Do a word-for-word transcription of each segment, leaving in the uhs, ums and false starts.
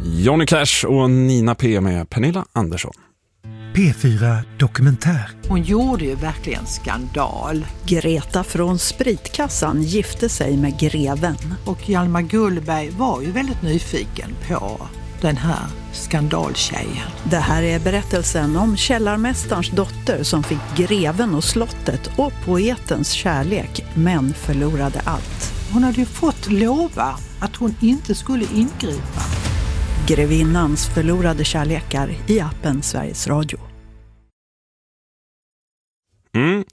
Johnny Cash och Nina P med Pernilla Andersson. P fyra Dokumentär. Hon gjorde ju verkligen skandal. Greta från Spritkassan gifte sig med greven. Och Hjalmar Gullberg var ju väldigt nyfiken på den här skandaltjejen. Det här är berättelsen om källarmästarens dotter som fick greven och slottet och poetens kärlek, men förlorade allt. Hon hade ju fått lova att hon inte skulle ingripa. Grevinnans förlorade kärlekar i appen Sveriges Radio. Mm.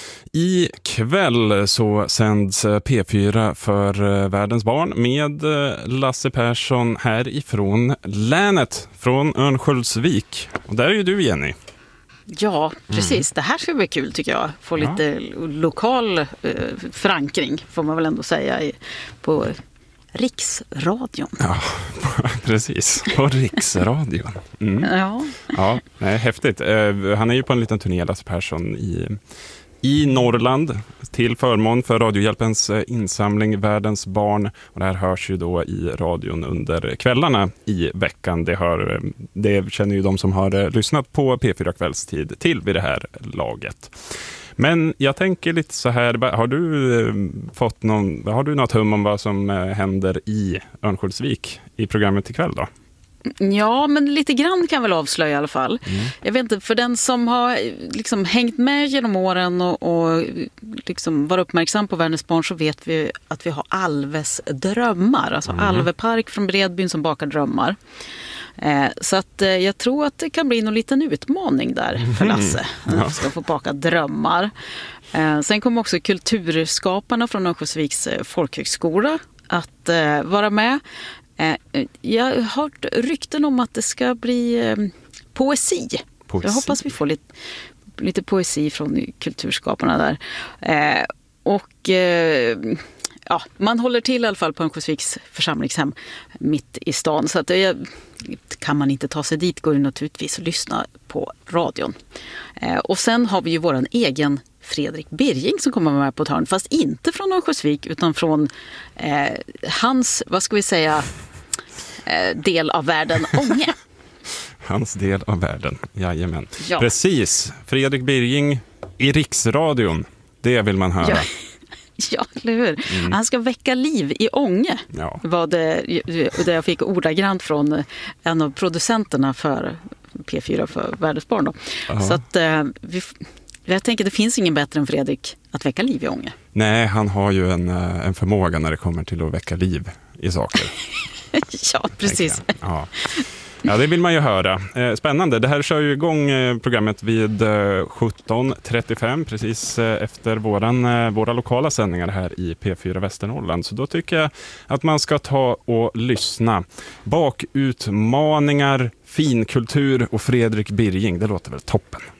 I kväll så sänds P fyra för världens barn med Lasse Persson härifrån länet, från Örnsköldsvik. Och där är ju du, Jenny. Ja, precis. Mm. Det här ska bli kul tycker jag. Få ja. lite lokal eh, förankring får man väl ändå säga i, på Riksradion. Ja, precis. På Riksradion. Mm. Ja. Ja, nej, häftigt. Han är ju på en liten turné, Lasse Persson, i, i Norrland till förmån för Radiohjälpens insamling Världens barn. Och det här hörs ju då i radion under kvällarna i veckan. Det, hör, det känner ju de som har lyssnat på P fyra kvällstid till vid det här laget. Men jag tänker lite så här, har du fått någon, har du något hum om vad som händer i Örnsköldsvik i programmet ikväll då? Ja, men lite grann kan jag väl avslöja i alla fall. Mm. Jag vet inte, för den som har liksom hängt med genom åren och, och liksom var uppmärksam på Världens barn, så vet vi att vi har Alves drömmar. Alltså mm. Alvepark från Bredbyn som bakar drömmar. Eh, så att eh, jag tror att det kan bli någon liten utmaning där för Lasse. Han mm. ska få baka drömmar. Eh, sen kommer också kulturskaparna från Örnsköldsviks eh, folkhögskola att eh, vara med. Eh, jag har hört rykten om att det ska bli eh, poesi. poesi. Jag hoppas vi får lite, lite poesi från kulturskaparna där. Eh, och... Eh, Ja, man håller till i alla fall på Örnsköldsviks församlingshem mitt i stan. Så att det, kan man inte ta sig dit går det naturligtvis att lyssna på radion. Eh, och sen har vi ju våran egen Fredrik Birging som kommer med på ett hörn. Fast inte från Örnsköldsvik utan från eh, hans, vad ska vi säga, eh, del av världen, Ånge. Hans del av världen, jajamän. Ja. Precis, Fredrik Birging i Riksradion, det vill man höra. Ja. Ja, eller hur? Mm. Han ska väcka liv i Ånge. Ja. Var det, det jag fick ordagrant från en av producenterna för P fyra för Världens barn. Då. Så att eh, vi, jag tänker att det finns ingen bättre än Fredrik att väcka liv i Ånge. Nej, han har ju en, en förmåga när det kommer till att väcka liv i saker. Ja, precis. Ja. Ja, det vill man ju höra. Spännande. Det här kör ju igång programmet vid sjutton trettiofem, precis efter våran, våra lokala sändningar här i P fyra Västernorrland. Så då tycker jag att man ska ta och lyssna. Bakutmaningar, finkultur och Fredrik Birging, det låter väl toppen.